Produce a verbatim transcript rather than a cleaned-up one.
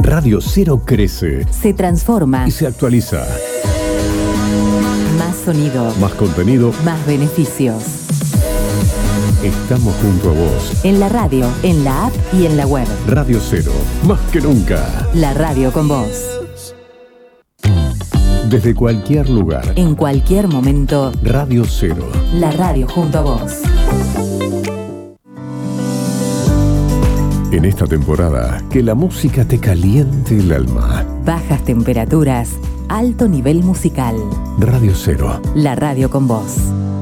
Radio Cero crece, se transforma y se actualiza. Más sonido, Más contenido, más beneficios. Estamos junto a vos. En la radio, en la app y en la web. Radio Cero, más que nunca. La radio con vos. Desde cualquier lugar. En cualquier momento. Radio Cero. La radio junto a vos. En esta temporada, que la música te caliente el alma. Bajas temperaturas, alto nivel musical. Radio Cero. La radio con vos.